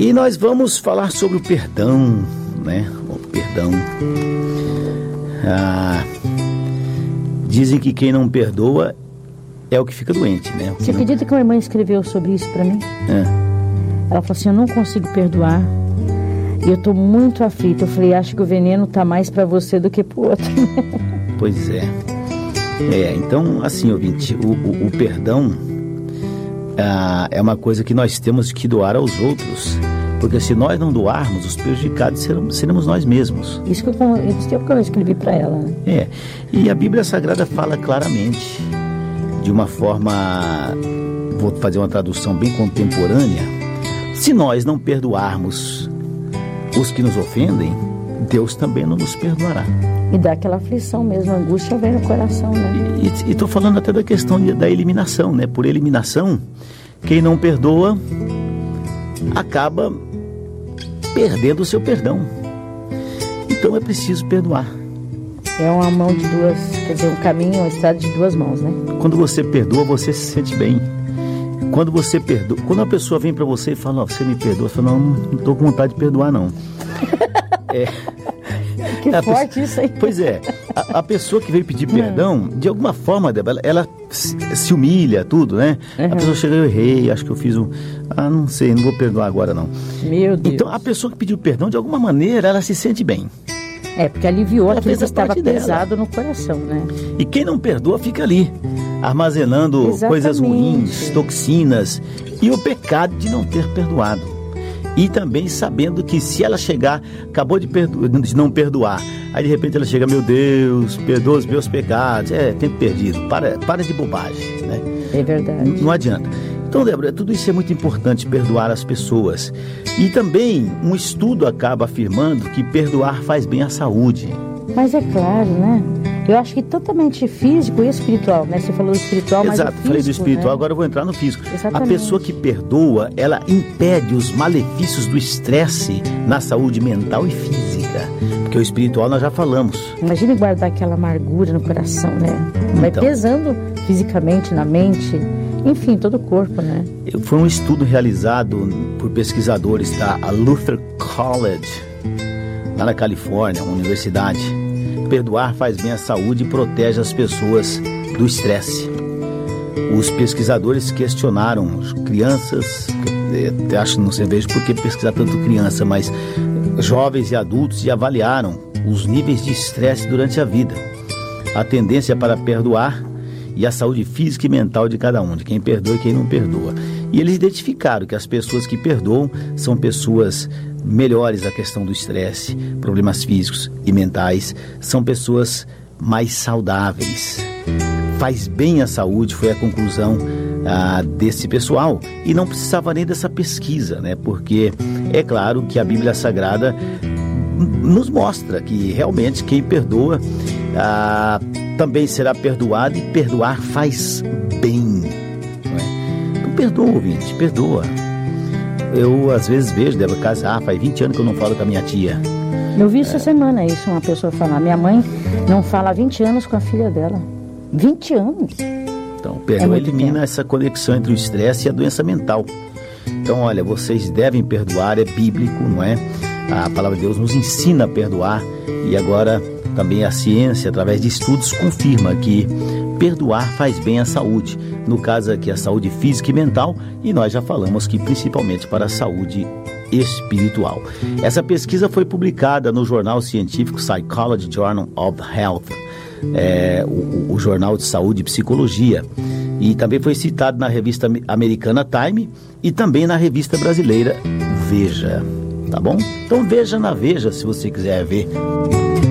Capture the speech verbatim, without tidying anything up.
E nós vamos falar sobre o perdão, né? O perdão. Ah, dizem que quem não perdoa é o que fica doente, né? Você acredita não... que uma irmã escreveu sobre isso pra mim? É. Ela falou assim, eu não consigo perdoar e eu tô muito aflita. Eu falei, acho que o veneno tá mais pra você do que pro outro. Pois é. É, então, assim, ouvinte, o, o, o perdão ah, é uma coisa que nós temos que doar aos outros. Porque se nós não doarmos, os prejudicados seremos, seremos nós mesmos. Isso que eu, isso que eu escrevi para ela. Né? É, e a Bíblia Sagrada fala claramente, de uma forma, vou fazer uma tradução bem contemporânea, se nós não perdoarmos os que nos ofendem, Deus também não nos perdoará. E dá aquela aflição mesmo, a angústia vem no coração, né? E estou falando até da questão de, da eliminação, né? Por eliminação, quem não perdoa acaba perdendo o seu perdão. Então é preciso perdoar. É uma mão de duas, quer dizer, um caminho, uma estrada de duas mãos, né? Quando você perdoa, você se sente bem. Quando você perdoa, quando a pessoa vem para você e fala, oh, você me perdoa, você fala, não, não tô com vontade de perdoar, não. É. Que a forte pessoa, isso aí. Pois é, a, a pessoa que veio pedir perdão, de alguma forma, ela, ela se, se humilha, tudo, né? Uhum. A pessoa chega, eu errei, acho que eu fiz um... Ah, não sei, não vou perdoar agora, não. Meu Deus. Então, a pessoa que pediu perdão, de alguma maneira, ela se sente bem. É, porque aliviou ela aquilo que estava pesado dela. no coração, né? E quem não perdoa fica ali, armazenando Exatamente. coisas ruins, toxinas, e o pecado de não ter perdoado. E também sabendo que se ela chegar, acabou de, perdo- de não perdoar, aí de repente ela chega, meu Deus, perdoa os meus pecados, é tempo perdido, para, para de bobagem, né? É verdade. N- não adianta. Então, Débora, tudo isso é muito importante, perdoar as pessoas. E também um estudo acaba afirmando que perdoar faz bem à saúde. Mas é claro, né? Eu acho que totalmente físico e espiritual, né? Você falou do espiritual, mas Exato, o físico, falei do espiritual, né? agora eu vou entrar no físico. Exatamente. A pessoa que perdoa, ela impede os malefícios do estresse na saúde mental e física. Porque o espiritual nós já falamos. Imagine guardar aquela amargura no coração, né? Vai Então, pesando fisicamente, na mente, enfim, todo o corpo, né? Foi um estudo realizado por pesquisadores da Luther College, lá na Califórnia, uma universidade. Perdoar faz bem à saúde e protege as pessoas do estresse. Os pesquisadores questionaram crianças, eu acho que não sei vejo por que pesquisar tanto criança, mas jovens e adultos, e avaliaram os níveis de estresse durante a vida, a tendência para perdoar e a saúde física e mental de cada um, de quem perdoa e quem não perdoa. E eles identificaram que as pessoas que perdoam são pessoas melhores na questão do estresse, problemas físicos e mentais, são pessoas mais saudáveis. Faz bem à saúde, foi a conclusão ah, desse pessoal. E não precisava nem dessa pesquisa, né? Porque é claro que a Bíblia Sagrada nos mostra que realmente quem perdoa ah, também será perdoado, e perdoar faz bem. Não é? Então perdoa, ouvinte, perdoa. Eu às vezes vejo, Débora, casar, faz vinte anos que eu não falo com a minha tia. Eu vi essa é. semana isso, uma pessoa falar, minha mãe não fala há vinte anos com a filha dela. vinte anos? Então, perdoa, é elimina tempo. Essa conexão entre o estresse e a doença mental. Então, olha, vocês devem perdoar, é bíblico, não é? A palavra de Deus nos ensina a perdoar, e agora também a ciência, através de estudos, confirma que perdoar faz bem à saúde. No caso aqui, a saúde física e mental, e nós já falamos que principalmente para a saúde espiritual. Essa pesquisa foi publicada no jornal científico Psychology Journal of Health, é, o, o jornal de saúde e psicologia, e também foi citado na revista americana Time e também na revista brasileira Veja, tá bom? Então veja na Veja se você quiser ver.